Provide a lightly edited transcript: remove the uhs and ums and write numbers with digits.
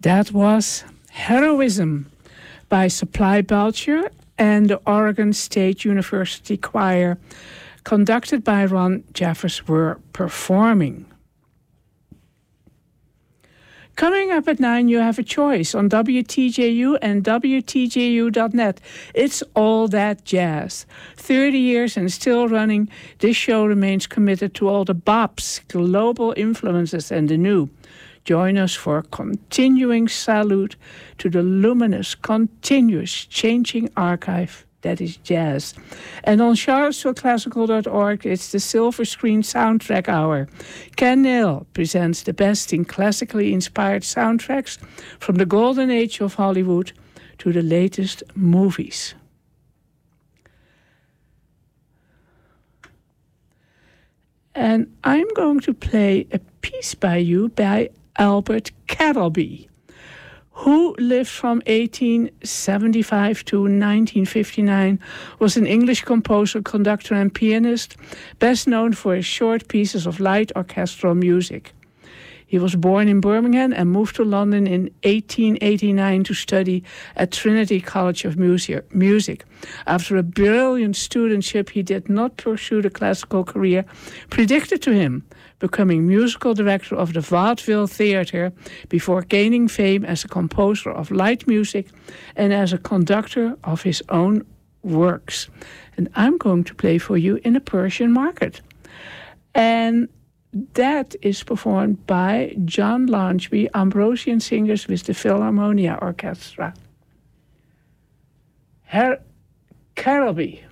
That was Heroism by Supply Belcher and the Oregon State University Choir, conducted by Ron Jeffers, were performing. Coming up at 9, you have a choice on WTJU and WTJU.net. It's All That Jazz. 30 years and still running, this show remains committed to all the bops, global influences, and the new. Join us for a continuing salute to the luminous, continuous, changing archive that is jazz. And on charlottesvilleclassical.org, it's the Silver Screen Soundtrack Hour. Ken Neal presents the best in classically inspired soundtracks from the golden age of Hollywood to the latest movies. And I'm going to play a piece by you by Albert Kettleby, who lived from 1875 to 1959, was an English composer, conductor, and pianist, best known for his short pieces of light orchestral music. He was born in Birmingham and moved to London in 1889 to study at Trinity College of Music. After a brilliant studentship, he did not pursue the classical career predicted to him, becoming musical director of the Vaudeville Theatre before gaining fame as a composer of light music and as a conductor of his own works. And I'm going to play for you In a Persian Market. And that is performed by John Launchby, Ambrosian Singers with the Philharmonia Orchestra. Kettleby.